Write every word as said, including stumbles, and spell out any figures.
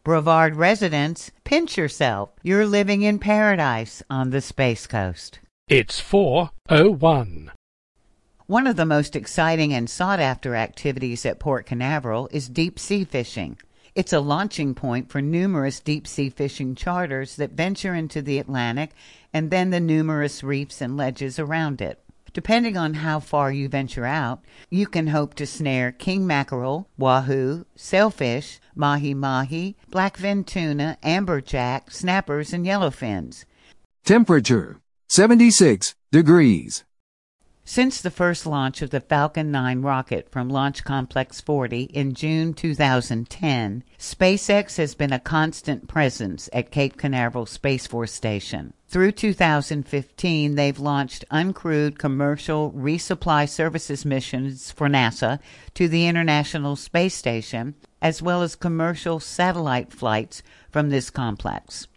Brevard residents, pinch yourself. You're living in paradise on the Space Coast. It's four oh one. One of the most exciting and sought-after activities at Port Canaveral is deep-sea fishing. It's a launching point for numerous deep-sea fishing charters that venture into the Atlantic and then the numerous reefs and ledges around it. Depending on how far you venture out, you can hope to snare king mackerel, wahoo, sailfish, mahi-mahi, blackfin tuna, amberjack, snappers, and yellowfins. Temperature, seventy-six degrees. Since the first launch of the Falcon nine rocket from Launch Complex forty in June two thousand ten, SpaceX has been a constant presence at Cape Canaveral Space Force Station. Through two thousand fifteen, they've launched uncrewed commercial resupply services missions for NASA to the International Space Station, as well as commercial satellite flights from this complex.